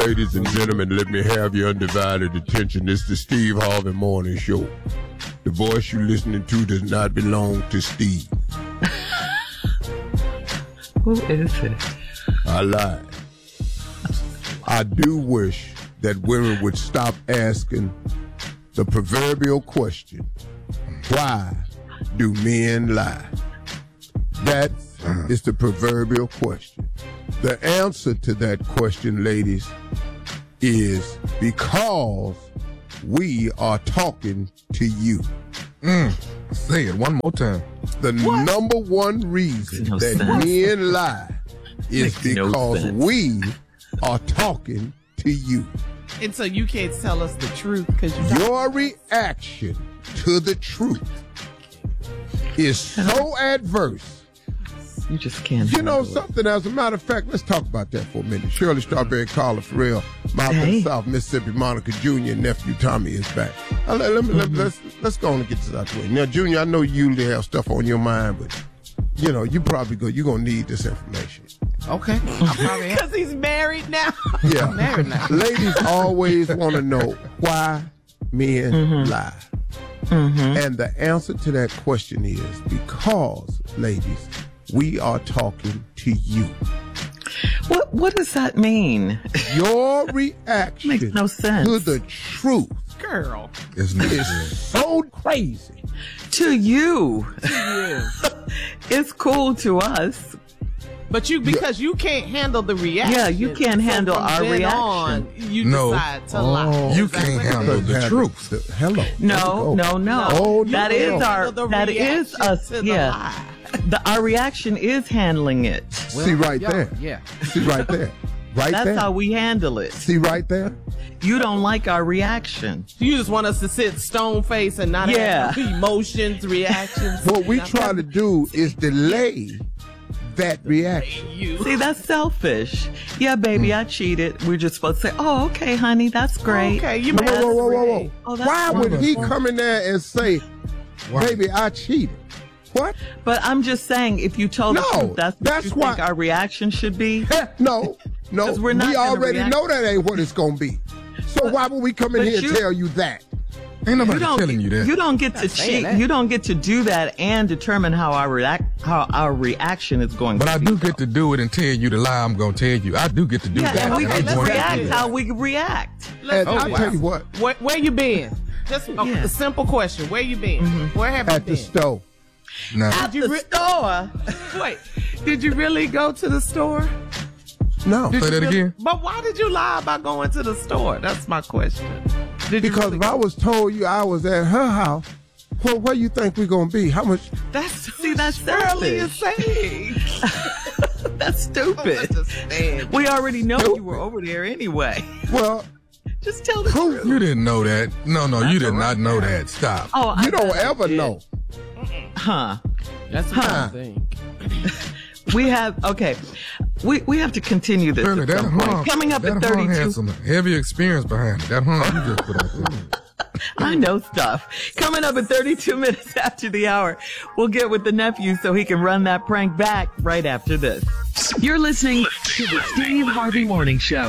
Ladies and gentlemen, let me have your undivided attention. This is the Steve Harvey Morning Show. The voice you're listening to does not belong to Steve. Who is it? I lied. I do wish that women would stop asking the proverbial question, why do men lie? That is the proverbial question. The answer to that question, ladies, is because we are talking to you. Say it one more time. The number one reason that men lie is because we are talking to you. And so you can't tell us the truth because your reaction to the truth is so adverse. You just can't. You know something? As a matter of fact, let's talk about that for a minute. Shirley Strawberry, Carla Farrell, Malcolm South, Mississippi, Monica Jr., and nephew Tommy is back. Let's go on and get this out the way. Now, Junior, I know you usually have stuff on your mind, but you know you're gonna need this information. Okay, because he's married now. Yeah, married now. Ladies always want to know why men lie, and the answer to that question is because, ladies, we are talking to you. What does that mean? Your reaction makes no sense to the truth, girl, is so crazy. To you. It's cool to us. But because you can't handle the reaction. Yeah, you can't handle our reaction. On, you decide to lie. You can't handle the truth. Hello. No. Oh, that is us. Yeah. Our reaction is handling it. See right there. Yeah. See right there. Right That's there. how we handle it. See right there. You don't like our reaction. You just want us to sit stone face and not have emotions, reactions. What we try to do is delay that reaction. See, that's selfish. Yeah, baby, I cheated. We're just supposed to say, "Oh, okay, honey, that's great." Okay, you whoa. Why would he come in there and say, "Baby, I cheated"? What? But I'm just saying, if you told the truth, that's what you think our reaction should be. No. We're not we already know that ain't what it's gonna be. So why would we come in here and tell you that? Ain't nobody telling you that. You don't get to cheat. You don't get to do that and determine how our reaction is going but to be. But I do get to do it and tell you the lie I'm going to tell you. I do get to do that. And we get to react how we react. I'll tell you what. Where you been? Just a simple question. Where you been? Where have you been? At the store. No. At the store? Wait, did you really go to the store? No. Say that again? But why did you lie about going to the store? That's my question. Because if I was told you I was at her house, well, where you think we're going to be? How much? That's Shirley is saying. That's stupid. We already know you were over there anyway. Well, just tell the truth. You didn't know that. No, you did not know that. Stop. Oh, you don't ever know. Huh. That's what I think. We have to continue this. Shirley, that hung, coming up at 32. Had some heavy experience behind it. That hung you just put out there. I know stuff. Coming up at 32 minutes after the hour, we'll get with the nephew so he can run that prank back right after this. You're listening to the Steve Harvey Morning Show.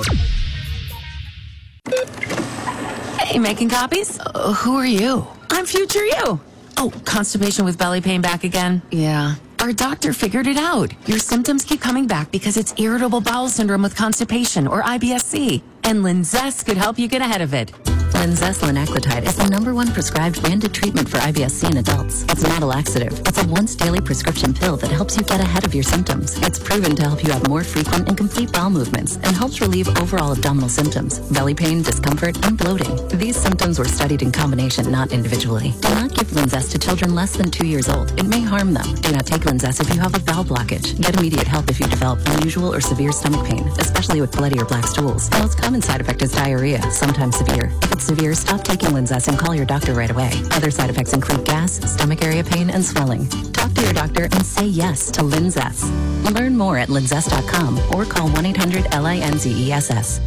Hey, making copies? Who are you? I'm future you. Oh, constipation with belly pain back again? Yeah. Our doctor figured it out. Your symptoms keep coming back because it's irritable bowel syndrome with constipation, or IBS-C. And Linzess could help you get ahead of it. Linzess linaclotide is the #1 prescribed branded treatment for IBS-C in adults. It's not a laxative. It's a once-daily prescription pill that helps you get ahead of your symptoms. It's proven to help you have more frequent and complete bowel movements and helps relieve overall abdominal symptoms, belly pain, discomfort, and bloating. These symptoms were studied in combination, not individually. Do not give Linzess to children less than 2 years old. It may harm them. Do not take Linzess if you have a bowel blockage. Get immediate help if you develop unusual or severe stomach pain, especially with bloody or black stools. The most common side effect is diarrhea, sometimes severe. If it's severe, stop taking Linzess and call your doctor right away. Other side effects include gas, stomach area pain, and swelling. Talk to your doctor and say yes to Linzess. Learn more at linzess.com or call 1-800-LINZESS.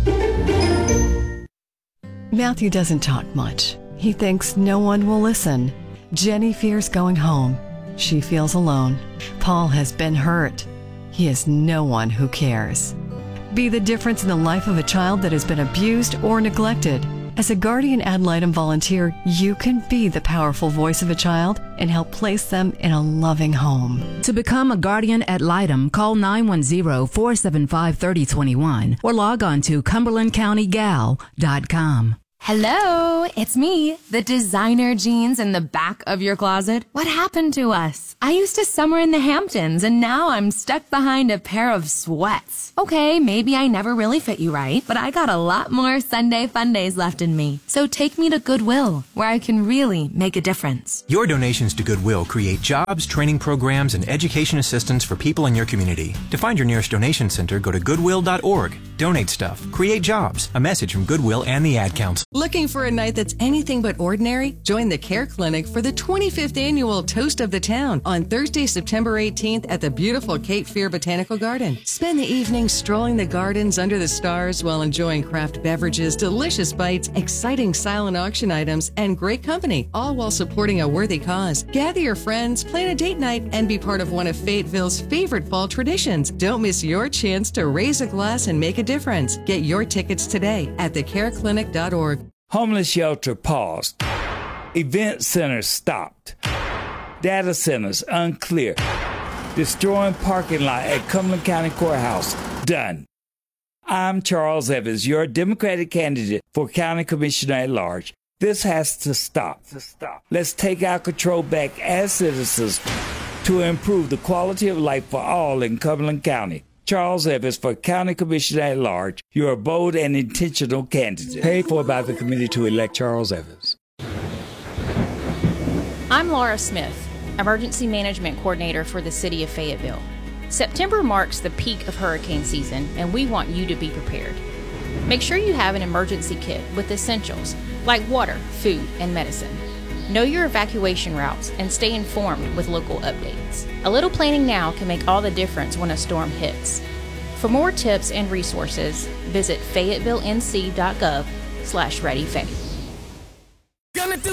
Matthew doesn't talk much. He thinks no one will listen. Jenny fears going home. She feels alone. Paul has been hurt. He has no one who cares. Be the difference in the life of a child that has been abused or neglected. As a guardian ad litem volunteer, you can be the powerful voice of a child and help place them in a loving home. To become a guardian ad litem, call 910-475-3021 or log on to CumberlandCountyGal.com. Hello, it's me, the designer jeans in the back of your closet. What happened to us? I used to summer in the Hamptons, and now I'm stuck behind a pair of sweats. Okay, maybe I never really fit you right, but I got a lot more Sunday fun days left in me. So take me to Goodwill, where I can really make a difference. Your donations to Goodwill create jobs, training programs, and education assistance for people in your community. To find your nearest donation center, go to goodwill.org. Donate stuff. Create jobs. A message from Goodwill and the Ad Council. Looking for a night that's anything but ordinary? Join the Care Clinic for the 25th annual Toast of the Town on Thursday, September 18th at the beautiful Cape Fear Botanical Garden. Spend the evening strolling the gardens under the stars while enjoying craft beverages, delicious bites, exciting silent auction items, and great company, all while supporting a worthy cause. Gather your friends, plan a date night, and be part of one of Fayetteville's favorite fall traditions. Don't miss your chance to raise a glass and make a difference. Get your tickets today at thecareclinic.org. Homeless shelter paused. Event centers stopped. Data centers unclear. Destroying parking lot at Cumberland County Courthouse done. I'm Charles Evans, your Democratic candidate for County Commissioner at Large. This has to stop. Let's take our control back as citizens to improve the quality of life for all in Cumberland County. Charles Evans for County Commissioner at Large. You're a bold and intentional candidate. Paid for by the committee to elect Charles Evans. I'm Laura Smith, Emergency Management Coordinator for the City of Fayetteville. September marks the peak of hurricane season, and we want you to be prepared. Make sure you have an emergency kit with essentials like water, food, and medicine. Know your evacuation routes and stay informed with local updates. A little planning now can make all the difference when a storm hits. For more tips and resources, visit fayetteville.nc.gov/readyfaye.